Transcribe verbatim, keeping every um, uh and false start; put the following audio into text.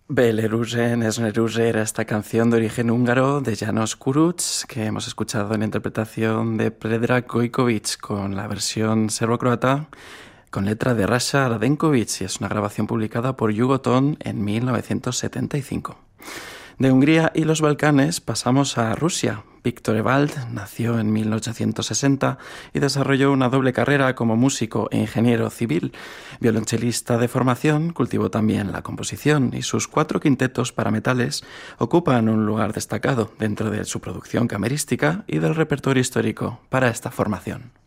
Belerusen Esneruze era esta canción de origen húngaro de János Kurucs que hemos escuchado en la interpretación de Predrag Gojkovic con la versión serbo-croata con letra de Rasha Radenkovic y es una grabación publicada por Yugoton en mil novecientos setenta y cinco. De Hungría y los Balcanes pasamos a Rusia. Víctor Evald nació en mil ochocientos sesenta y desarrolló una doble carrera como músico e ingeniero civil. Violonchelista de formación, cultivó también la composición y sus cuatro quintetos para metales ocupan un lugar destacado dentro de su producción camerística y del repertorio histórico para esta formación.